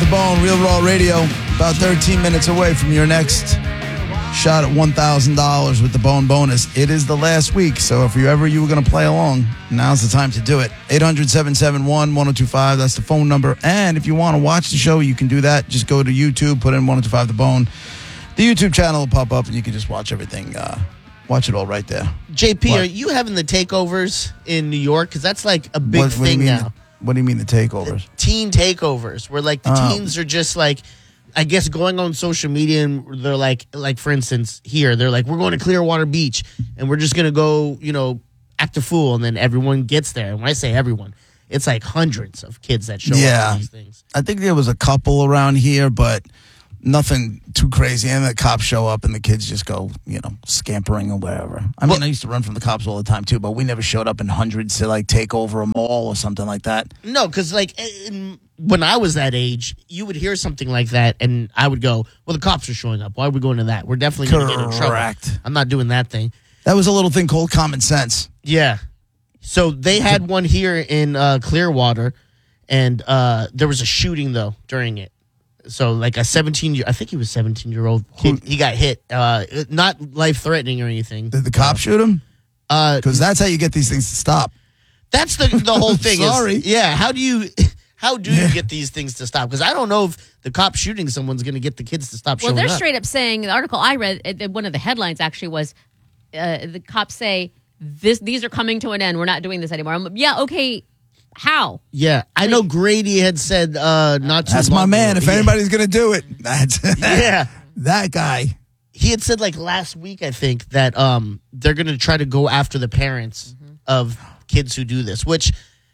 the Bone, Real Raw Radio. About 13 minutes away from your next shot at $1,000 with the Bone bonus. It is the last week, so if you were going to play along, now's the time to do it. 800-771-1025, that's the phone number. And if you want to watch the show, you can do that. Just go to YouTube, put in 1025 The Bone. The YouTube channel will pop up, and you can just watch everything. Watch it all right there. JP, What? are you having the takeovers in New York? Because that's like a big thing now. What do you mean the takeovers? Teen takeovers, where like the teens are just like, I guess, going on social media and they're like for instance, here, they're like, we're going to Clearwater Beach and we're just going to go, act a fool. And then everyone gets there. And when I say everyone, it's like hundreds of kids that show up to these things. I think there was a couple around here, but nothing too crazy. And the cops show up and the kids just go, scampering or wherever. I mean, I used to run from the cops all the time too, but we never showed up in hundreds to like take over a mall or something like that. No, because like when I was that age, you would hear something like that and I would go, well, the cops are showing up. Why are we going to that? We're definitely going to get in trouble. Correct. I'm not doing that thing. That was a little thing called common sense. Yeah. So they had one here in Clearwater, and there was a shooting, though, during it. So, like a 17-year-old kid, he got hit. Not life-threatening or anything. Did the cop shoot him? Because that's how you get these things to stop. That's the whole thing. Sorry. How do you get these things to stop? Because I don't know if the cop shooting someone's going to get the kids to stop showing up. Well, they're straight up saying, the article I read, one of the headlines actually was, the cops say, these are coming to an end. We're not doing this anymore. Yeah, okay. How? Yeah, I know Grady had said not too long ago. That's my man. If anybody's going to do it, that's that guy. He had said like last week, I think, that they're going to try to go after the parents of kids who do this, which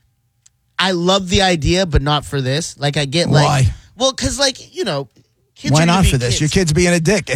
I love the idea, but not for this. Like I get Why? Because kids Why are not be for this? kids. Your kid's being a dick.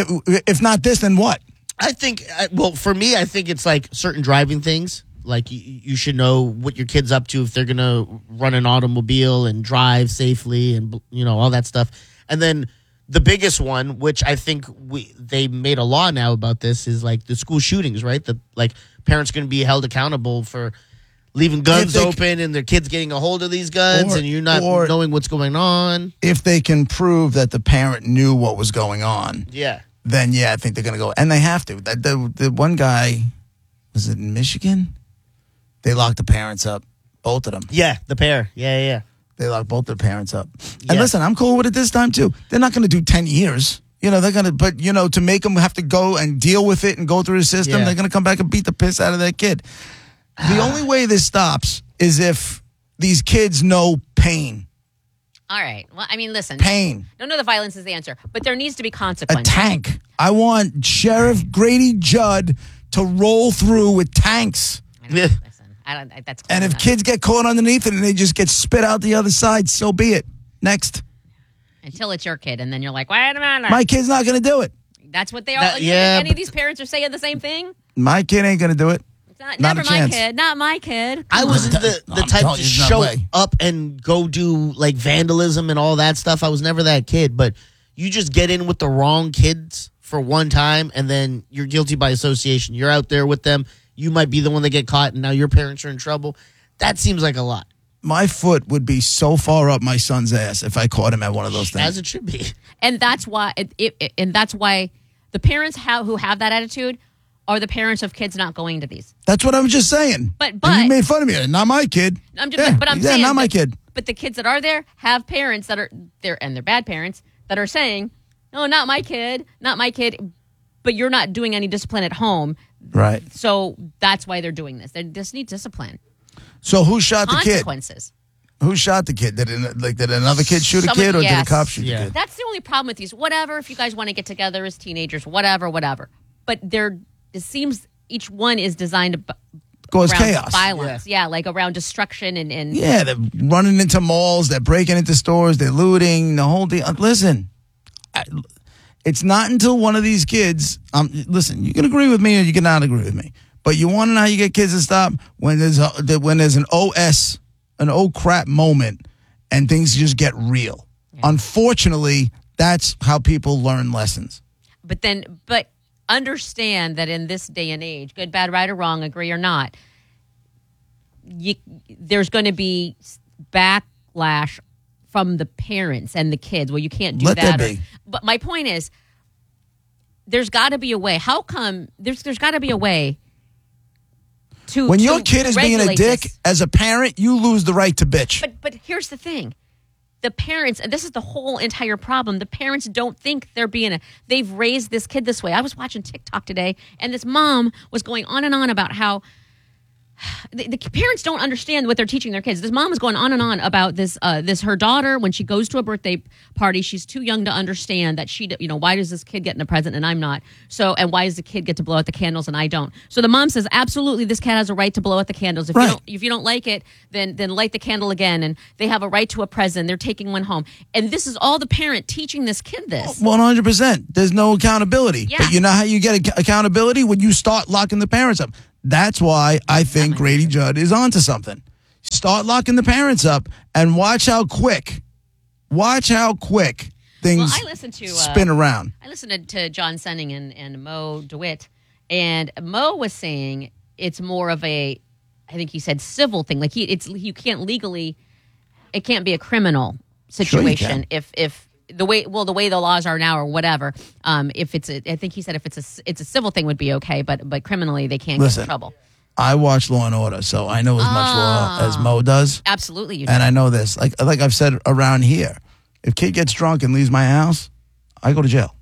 If not this, then what? I think, for me, I think it's like certain driving things. Like you should know what your kid's up to if they're going to run an automobile and drive safely and, all that stuff. And then the biggest one, which I think they made a law now about this, is like the school shootings, right? The parents going to be held accountable for leaving guns open and their kids getting a hold of these guns and you're not knowing what's going on. If they can prove that the parent knew what was going on. Yeah. Then, I think they're going to go. And they have to. The one guy, was it in Michigan? They locked the parents up, both of them. Yeah, the pair. Yeah. They locked both their parents up. And listen, I'm cool with it this time, too. They're not going to do 10 years. They're going to, but, to make them have to go and deal with it and go through the system, they're going to come back and beat the piss out of that kid. The only way this stops is if these kids know pain. All right. Well, I mean, listen. Pain. Don't know the violence is the answer, but there needs to be A consequences. tank. I want Sheriff Grady Judd to roll through with tanks. Listen, that's close And if enough. kids get caught underneath it and they just get spit out the other side, so be it. Next. Until it's your kid, and then you're like, wait a minute. My kid's not going to do it. That's what they are. Yeah, Any of these parents are saying the same thing? My kid ain't going to do it. It's not Not never a my chance. kid. Not my kid. I wasn't the I'm type telling to you, there's no show way. up and go do like vandalism and all that stuff. I was never that kid, but you just get in with the wrong kids for one time and then you're guilty by association. You're out there with them. You might be the one that get caught and now your parents are in trouble. That seems like a lot. My foot would be so far up my son's ass if I caught him at one of those things. As it should be. And that's why. That's why the parents who have that attitude are the parents of kids not going to these. That's what I'm just saying. But And you made fun of me. Not my kid. I'm saying, not my kid. But the kids that are there have parents that are there, and they're bad parents that are saying, "No, not my kid, not my kid." But you're not doing any discipline at home, Right. so that's why they're doing this. They just need discipline, So who shot the kid? consequences. Who shot the kid? Did another kid shoot a kid, or did a yes. cop shoot Yeah. the kid? That's the only problem with these. Whatever, if you guys want to get together as teenagers, whatever. But it seems each one is designed to Cause around chaos. violence. Yeah, like around destruction and Yeah, they're running into malls. They're breaking into stores. They're looting. The whole deal. Listen, it's not until one of these kids. Listen, you can agree with me or you cannot agree with me. But you want to know how you get kids to stop when there's an an oh crap moment, and things just get real. Yeah. Unfortunately, that's how people learn lessons. But understand that in this day and age, good, bad, right, or wrong, agree or not, there's going to be backlash from the parents and the kids. Well, you can't do Let that. there be. But my point is, there's got to be a way. How come there's got to be a way to When to your kid is being a regulate dick, this? as a parent, you lose the right to bitch. But here's the thing. The parents, and this is the whole entire problem. The parents don't think they've raised this kid this way. I was watching TikTok today, and this mom was going on and on about how the parents don't understand what they're teaching their kids. This mom is going on and on about this her daughter, when she goes to a birthday party, she's too young to understand that why does this kid get in a present and I'm not? So, and why does the kid get to blow out the candles and I don't? So the mom says, absolutely, this kid has a right to blow out the candles. If you don't like it, then light the candle again. And they have a right to a present. They're taking one home. And this is all the parent teaching this kid this. 100%. There's no accountability. Yeah. But you know how you get accountability? When you start locking the parents up. That's why I think Grady Judd is onto something. Start locking the parents up and watch how quick things I listened to spin around. I listened to John Senning and Mo DeWitt, and Mo was saying it's more of I think he said civil thing. Like you can't legally, it can't be a criminal situation if the way the laws are now or whatever. If it's I think he said if it's a civil thing would be okay, but criminally they can't get in trouble. I watch Law and Order, so I know as much law as Mo does. Absolutely, you do. And I know this. Like I've said around here, if kid gets drunk and leaves my house, I go to jail.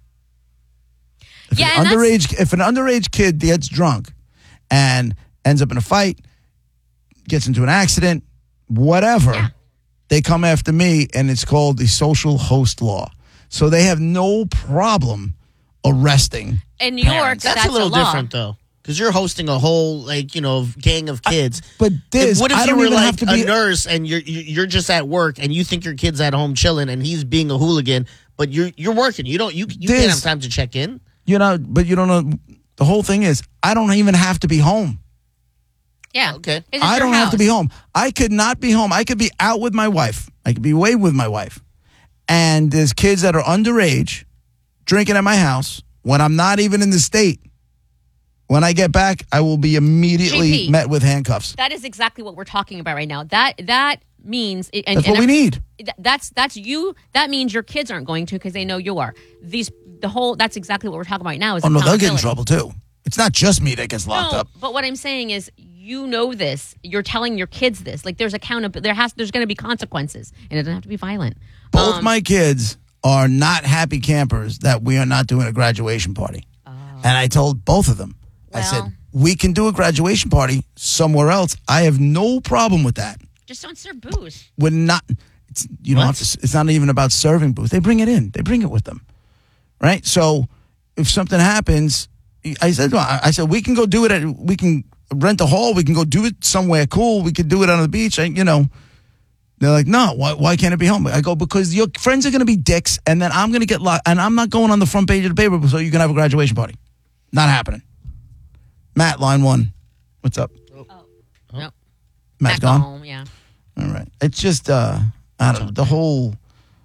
If an underage kid gets drunk and ends up in a fight, gets into an accident, whatever. Yeah. They come after me, and it's called the social host law. So they have no problem arresting. In New York, parents. That's a little different, though, because you're hosting a whole gang of kids. But what if I you don't were even like have to be a nurse and you're just at work and you think your kid's at home chilling and he's being a hooligan, but you're working. You can't have time to check in. But you don't know. The whole thing is, I don't even have to be home. Yeah. Okay. I don't have to be home. I could not be home. I could be out with my wife. I could be away with my wife. And there's kids that are underage drinking at my house when I'm not even in the state. When I get back, I will be immediately met with handcuffs. That is exactly what we're talking about right now. That means that's what we need. That's you. That means your kids aren't going to because they know you are. That's exactly what we're talking about right now. Is no, they'll get in trouble too. It's not just me that gets locked up. But what I'm saying is, you know this. You're telling your kids this. Like there's accountability. There's going to be consequences, and it doesn't have to be violent. Both my kids are not happy campers that we are not doing a graduation party. And I told both of them. I said, we can do a graduation party somewhere else. I have no problem with that. Just don't serve booze. We're not. You don't have to. It's not even about serving booze. They bring it in. They bring it with them, right? So if something happens, I said we can go do it. We can rent a hall. We can go do it somewhere cool. We could do it on the beach. They're like, no. Why can't it be home? I go, because your friends are going to be dicks, and then I'm going to get locked, and I'm not going on the front page of the paper so you can have a graduation party. Not happening. Matt, line 1. What's up? No. Matt's gone? Home, yeah. All right. It's just, I don't know, the whole...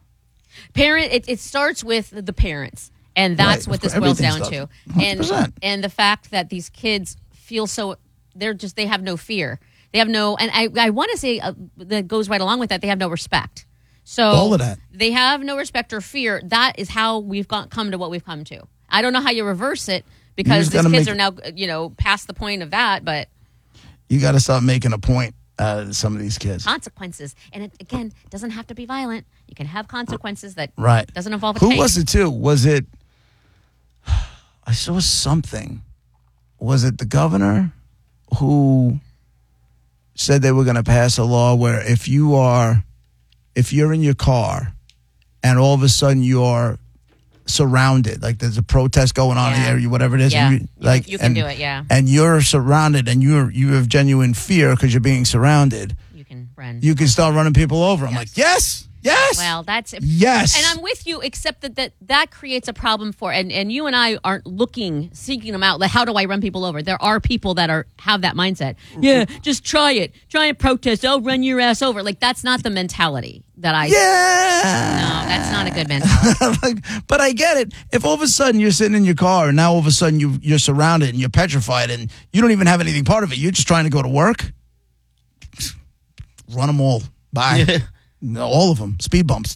Parent, it starts with the parents, and that's what this boils down to. 100%. And the fact that these kids feel so... they have no fear. They have no... And I want to say that goes right along with that, they have no respect. So all of that. They have no respect or fear. That is how we've come to what we've come to. I don't know how you reverse it, because these kids are now, past the point of that, but... You got to start making a point out of some of these kids. Consequences. And it, again, doesn't have to be violent. You can have consequences that doesn't involve a Who case. was it, too? Was it... I saw something. Was it the governor who said they were going to pass a law where if you're in your car and all of a sudden you're surrounded, like there's a protest going on in the area, whatever it is, yeah. and you can do it, yeah. And you're surrounded and you have genuine fear because you're being surrounded. You can run. You can start running people over. I'm like, yes. Well, that's yes. And I'm with you, except that creates a problem for and you and I aren't seeking them out. Like, how do I run people over? There are people that have that mindset. Yeah, just try it. Try and protest. Oh, run your ass over. Like, that's not the mentality that I. Yeah. No, that's not a good mentality. But I get it. If all of a sudden you're sitting in your car and now all of a sudden you're surrounded and you're petrified and you don't even have anything part of it, you're just trying to go to work. Run them all. Bye. No, all of them. Speed bumps.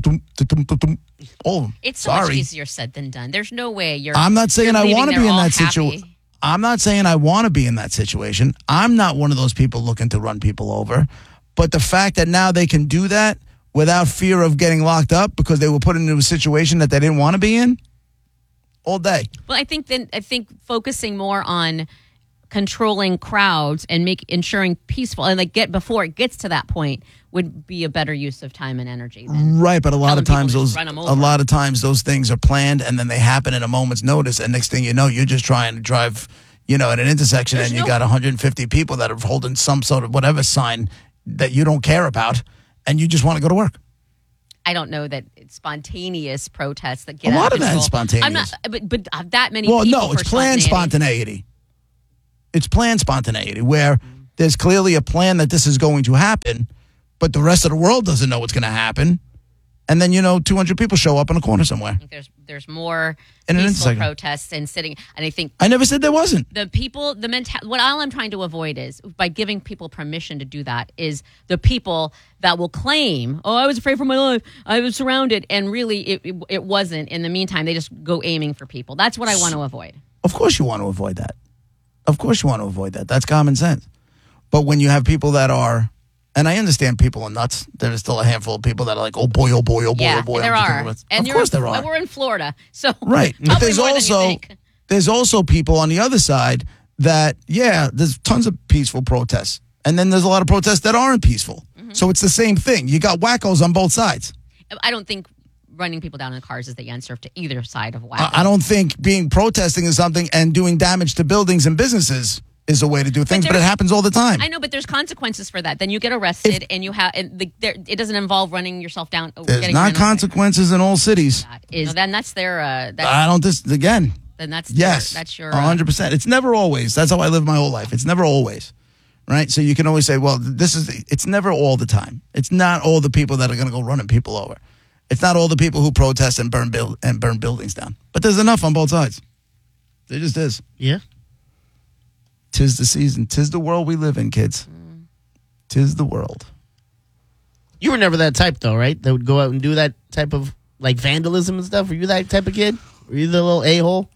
All of them. It's so much easier said than done. There's no way you're. I'm not saying you're I leaving want to there be in all that happy. situation. I'm not saying I want to be in that situation. I'm not one of those people looking to run people over. But the fact that now they can do that without fear of getting locked up because they were put into a situation that they didn't want to be in, all day. Well, I think focusing more on controlling crowds and ensuring peaceful and before it gets to that point would be a better use of time and energy. Right, but a lot of times people to just run 'em over. those things are planned and then they happen in a moment's notice, and next thing you know, you're just trying to drive, at an intersection and you got 150 people that are holding some sort of whatever sign that you don't care about, and you just want to go to work. I don't know that it's spontaneous protests that get A out lot of of that control. is spontaneous. I'm not, but that many. Well, people no, it's for planned spontaneity. It's planned spontaneity where there's clearly a plan that this is going to happen, but the rest of the world doesn't know what's going to happen. And then, 200 people show up in a corner somewhere. There's more In an peaceful second. protests and sitting, and I think I never said there wasn't. what all I'm trying to avoid is by giving people permission to do that is the people that will claim, oh, I was afraid for my life, I was surrounded, and really it wasn't. In the meantime, they just go aiming for people. That's what I want to avoid. Of course you want to avoid that. Of course you want to avoid that. That's common sense. But when you have people that are, and I understand people are nuts, there's still a handful of people that are like, oh boy, oh boy, oh boy, Yeah, oh boy. there are. And Of course there are. We're in Florida, so Right. But probably there's more than you also think. there's also people on the other side that, there's tons of peaceful protests. And then there's a lot of protests that aren't peaceful. Mm-hmm. So it's the same thing. You got wackos on both sides. I don't think running people down in cars is the answer to either side of whack. I don't think protesting is something and doing damage to buildings and businesses is a way to do things, but it happens all the time. I know, but there's consequences for that. Then you get arrested, and you have, it doesn't involve running yourself down. There's not consequences in all cities. Then that's their. I don't. Again. Then that's yes. That's your 100%. It's never always. That's how I live my whole life. It's never always, right? So you can always say, well, it's never all the time. It's not all the people that are going to go running people over. It's not all the people who protest and burn buildings down. But there's enough on both sides. There just is. Yeah. 'Tis the season. 'Tis the world we live in, kids. 'Tis the world. You were never that type, though, right? That would go out and do that type of vandalism and stuff. Were you that type of kid? Were you the little a-hole?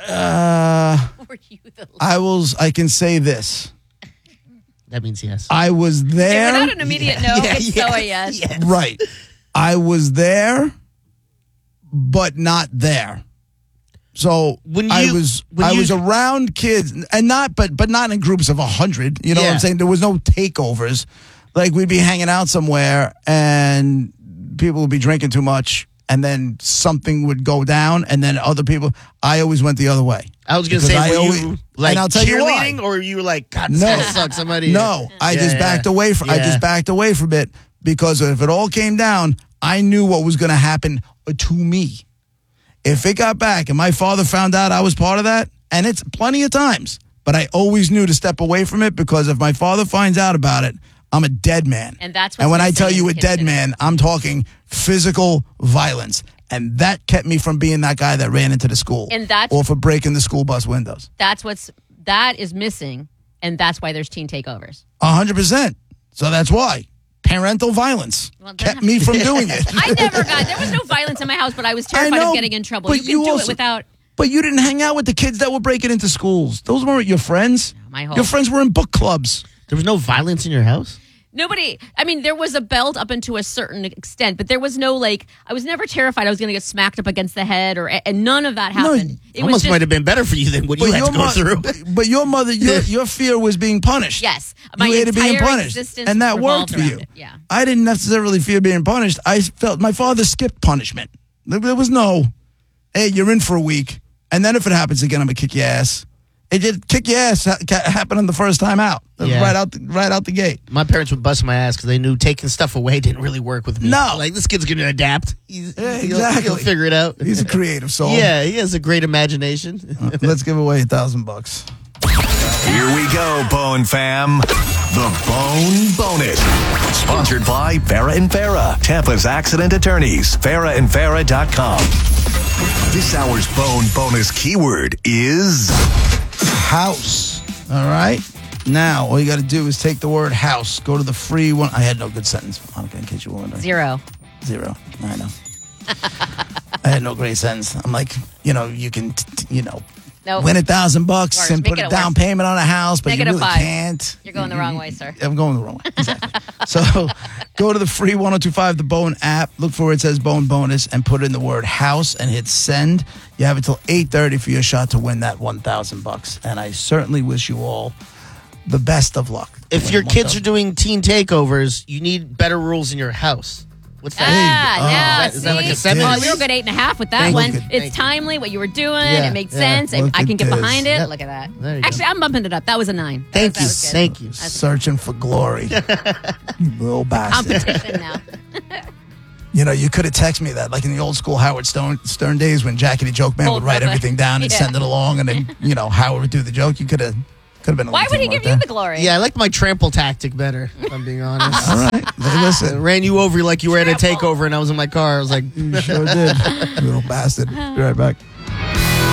Were you the? I can say this. That means yes. I was there. Without an immediate no, it's so a yes. Yes. Right. I was there, but not there. So I was around kids, and but not in groups of 100. You know what I'm saying? There was no takeovers. Like we'd be hanging out somewhere, and people would be drinking too much, and then something would go down, and then other people. I always went the other way. I was going to say, you and I'll tell you why. cheerleading, or you were like, God, this guy sucks. Somebody. No, I just backed away from. I just backed away from it because if it all came down, I knew what was going to happen to me. If it got back and my father found out I was part of that, and it's plenty of times, but I always knew to step away from it because if my father finds out about it, I'm a dead man. And that's when I tell missing you a in dead kids man, I'm talking physical violence. And that kept me from being that guy that ran into the school And that's- or for breaking the school bus windows. That is missing, and that's why there's teen takeovers. 100%. So that's why. Parental violence kept me from doing it. There was no violence in my house, but I was terrified of getting in trouble. But You can do it without. But you didn't hang out with the kids that were breaking into schools. Those weren't your friends. Your friends were in book clubs. There was no violence in your house? Nobody, there was a belt up into a certain extent, but there was no, I was never terrified I was going to get smacked up against the head, and none of that happened. It was almost just, might have been better for you than what you had to go through. But your mother, your fear was being punished. Yes. You hated being punished. And that worked for you. Yeah. I didn't necessarily fear being punished. I felt my father skipped punishment. There was no, hey, you're in for a week. And then if it happens again, I'm going to kick your ass. It did kick your ass happening the first time out. Right out the gate. My parents would bust my ass because they knew taking stuff away didn't really work with me. No. Like, this kid's going to adapt. Exactly. He'll figure it out. He's a creative soul. Yeah, he has a great imagination. Let's give away $1,000. Here we go, Bone Fam. The Bone Bonus. Sponsored by Farah and Farah, Tampa's accident attorneys. FarahandFarah.com. This hour's Bone Bonus keyword is house. All right. Now, all you got to do is take the word house, go to the free one. I had no good sentence, Monica, in case you were wondering. 0. I know. I had no great sentence. I'm like, you can, Nope. win $1,000 Worse. and Make put it a a down worse. payment on a house, but Negative you really 5. can't. You're going the wrong way, sir. I'm going the wrong way. Exactly. So go to the free 1025 The Bone app, look for where it says Bone Bonus, and put in the word house and hit send. You have until 8:30 for your shot to win that $1,000. And I certainly wish you all the best of luck. If your kids are doing teen takeovers, you need better rules in your house. What's that? No, Is that like a see? 7? Oh, we were good 8.5 with that Thank one. you. It's Thank you. timely, what you were doing. Yeah, It made yeah. sense. Look I can at get this. behind it. Yep. Look at that. There you go. Actually, I'm bumping it up. That was a 9. Thank That you. was good. Thank you. Searching for glory. You little bastard. Competition now. You could have texted me that, like in the old school Howard Stern days when Jackie the Joke Man Old would write brother. everything down and Yeah. send it along, and then, Howard would do the joke. You could have been a Why little would he teamwork give you there. the glory? Yeah, I like my trample tactic better, if I'm being honest. All right. Hey, listen. Ran you over like you were at a Trample. takeover and I was in my car. I was like, You sure did. You little bastard. Be right back.